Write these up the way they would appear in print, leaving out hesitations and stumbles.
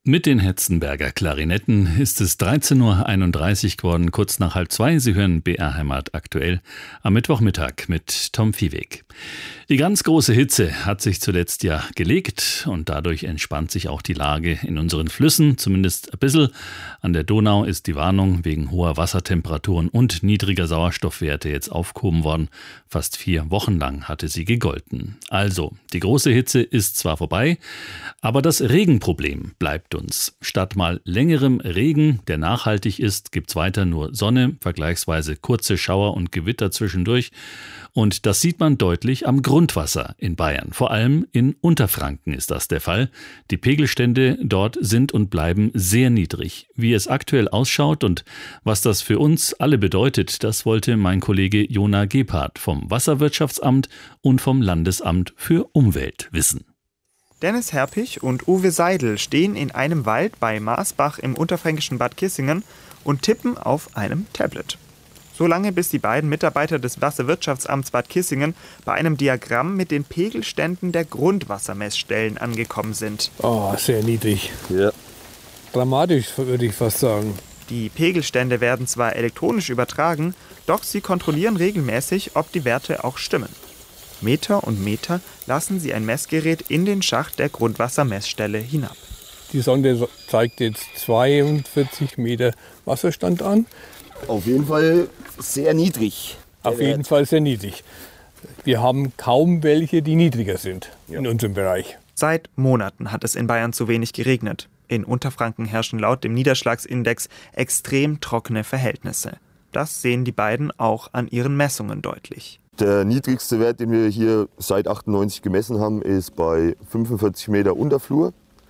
Mit den Hetzenberger Klarinetten ist es 13.31 Uhr geworden, kurz nach 1:30. Sie hören BR Heimat aktuell am Mittwochmittag mit Tom Viehweg. Die ganz große Hitze hat sich zuletzt ja gelegt und dadurch entspannt sich auch die Lage in unseren Flüssen, zumindest ein bisschen. An der Donau ist die Warnung wegen hoher Wassertemperaturen und niedriger Sauerstoffwerte jetzt aufgehoben worden. Fast 4 Wochen lang hatte sie gegolten. Also, die große Hitze ist zwar vorbei, aber das Regenproblem bleibt uns. Statt mal längerem Regen, der nachhaltig ist, gibt's weiter nur Sonne, vergleichsweise kurze Schauer und Gewitter zwischendurch. Und das sieht man deutlich am Grundwasser in Bayern. Vor allem in Unterfranken ist das der Fall. Die Pegelstände dort sind und bleiben sehr niedrig. Wie es aktuell ausschaut und was das für uns alle bedeutet, das wollte mein Kollege Jona Gebhardt vom Wasserwirtschaftsamt und vom Landesamt für Umwelt wissen. Dennis Herpich und Uwe Seidel stehen in einem Wald bei Maasbach im unterfränkischen Bad Kissingen und tippen auf einem Tablet. So lange, bis die beiden Mitarbeiter des Wasserwirtschaftsamts Bad Kissingen bei einem Diagramm mit den Pegelständen der Grundwassermessstellen angekommen sind. Oh, sehr niedrig. Ja. Dramatisch, würde ich fast sagen. Die Pegelstände werden zwar elektronisch übertragen, doch sie kontrollieren regelmäßig, ob die Werte auch stimmen. Meter und Meter lassen sie ein Messgerät in den Schacht der Grundwassermessstelle hinab. Die Sonde zeigt jetzt 42 Meter Wasserstand an. Auf jeden Fall sehr niedrig. Auf jeden Fall sehr niedrig. Wir haben kaum welche, die niedriger sind in unserem Bereich. Seit Monaten hat es in Bayern zu wenig geregnet. In Unterfranken herrschen laut dem Niederschlagsindex extrem trockene Verhältnisse. Das sehen die beiden auch an ihren Messungen deutlich. Der niedrigste Wert, den wir hier seit 98 gemessen haben, ist bei 45 Meter Unterflur.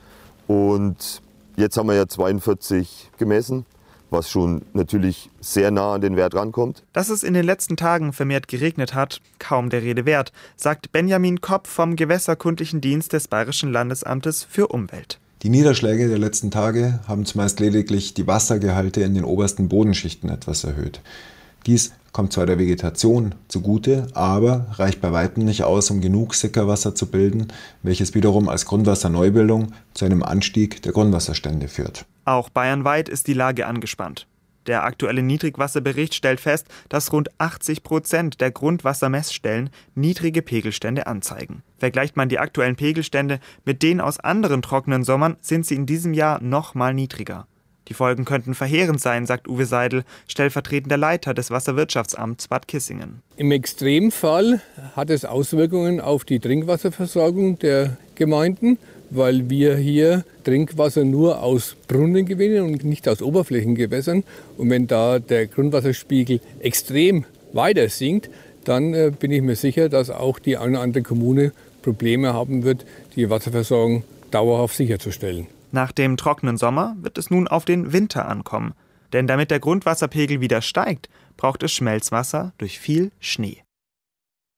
Und jetzt haben wir ja 42 gemessen, was schon natürlich sehr nah an den Wert rankommt. Dass es in den letzten Tagen vermehrt geregnet hat, kaum der Rede wert, sagt Benjamin Kopp vom Gewässerkundlichen Dienst des Bayerischen Landesamtes für Umwelt. Die Niederschläge der letzten Tage haben zumeist lediglich die Wassergehalte in den obersten Bodenschichten etwas erhöht. Dies kommt zwar der Vegetation zugute, aber reicht bei weitem nicht aus, um genug Sickerwasser zu bilden, welches wiederum als Grundwasserneubildung zu einem Anstieg der Grundwasserstände führt. Auch bayernweit ist die Lage angespannt. Der aktuelle Niedrigwasserbericht stellt fest, dass rund 80% der Grundwassermessstellen niedrige Pegelstände anzeigen. Vergleicht man die aktuellen Pegelstände mit denen aus anderen trockenen Sommern, sind sie in diesem Jahr noch mal niedriger. Die Folgen könnten verheerend sein, sagt Uwe Seidel, stellvertretender Leiter des Wasserwirtschaftsamts Bad Kissingen. Im Extremfall hat es Auswirkungen auf die Trinkwasserversorgung der Gemeinden, weil wir hier Trinkwasser nur aus Brunnen gewinnen und nicht aus Oberflächengewässern. Und wenn da der Grundwasserspiegel extrem weiter sinkt, dann bin ich mir sicher, dass auch die eine oder andere Kommune Probleme haben wird, die Wasserversorgung dauerhaft sicherzustellen. Nach dem trockenen Sommer wird es nun auf den Winter ankommen. Denn damit der Grundwasserpegel wieder steigt, braucht es Schmelzwasser durch viel Schnee.